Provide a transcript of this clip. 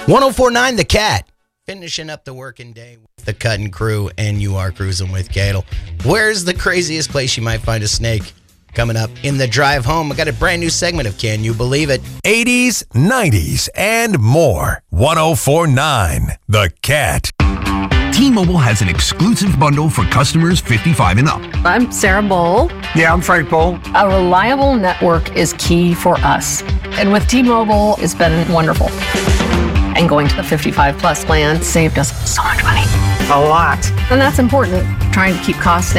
1049 The Cat. Finishing up the working day with the Cutting Crew, and you are cruising with Cadel. Where's the craziest place you might find a snake? Coming up in the drive home, I got a brand new segment of Can You Believe It? 80s, 90s, and more. 1049 The Cat. T-Mobile has an exclusive bundle for customers 55 and up. I'm Sarah Bowl. Yeah, I'm Frank Bowl. A reliable network is key for us. And with T-Mobile, it's been wonderful. And going to the 55 plus plan saved us so much money. A lot. And that's important, trying to keep costs